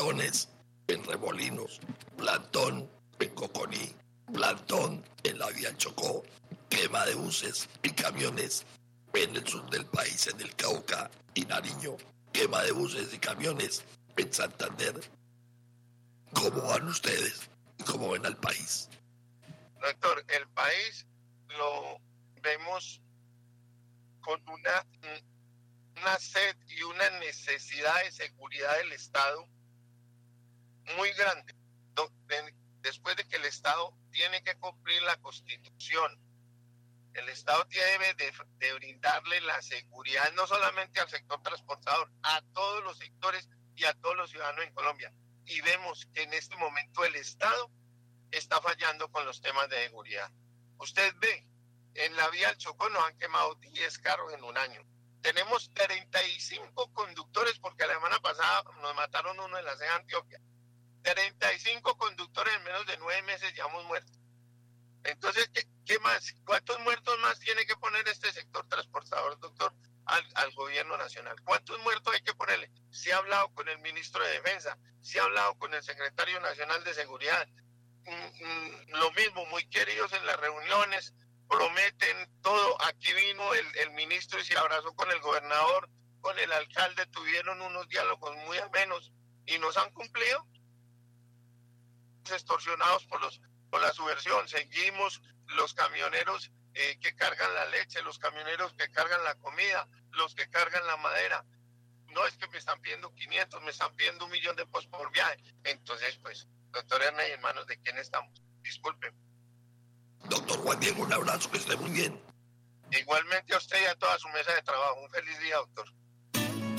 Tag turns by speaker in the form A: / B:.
A: plantones en Remolinos, plantón en Coconí, plantón en la vía Chocó, quema de buses y camiones en el sur del país, en el Cauca y Nariño, quema de buses y camiones en Santander. ¿Cómo van ustedes? ¿Cómo ven al país?
B: Doctor, el país lo vemos con una sed y una necesidad de seguridad del Estado muy grande. Después de que el Estado tiene que cumplir la Constitución, el Estado debe de brindarle la seguridad no solamente al sector transportador, a todos los sectores y a todos los ciudadanos en Colombia. Y vemos que en este momento el Estado está fallando con los temas de seguridad. Usted ve, en la vía del Chocó nos han quemado 10 carros en un año. Tenemos 35 conductores, porque la semana pasada nos mataron uno en la CEA Antioquia. 35 conductores en menos de 9 meses ya hemos muerto. Entonces, ¿qué más? ¿Cuántos muertos más tiene que poner este sector transportador, doctor, al gobierno nacional? ¿Cuántos muertos hay que ponerle? Se ha hablado con el ministro de Defensa, se ha hablado con el secretario nacional de Seguridad. Lo mismo, muy queridos en las reuniones, prometen todo. Aquí vino el ministro y se abrazó con el gobernador, con el alcalde, tuvieron unos diálogos muy amenos y nos han cumplido. Extorsionados por la subversión. Seguimos los camioneros que cargan la leche, los camioneros que cargan la comida, los que cargan la madera. No es que me están pidiendo 500, me están pidiendo 1.000.000 de pesos por viaje. Entonces, pues, doctor Ernest, ¿en manos de quién estamos? Disculpen.
A: Doctor Juan Diego, un abrazo, que esté muy bien.
B: Igualmente a usted y a toda su mesa de trabajo. Un feliz día, doctor.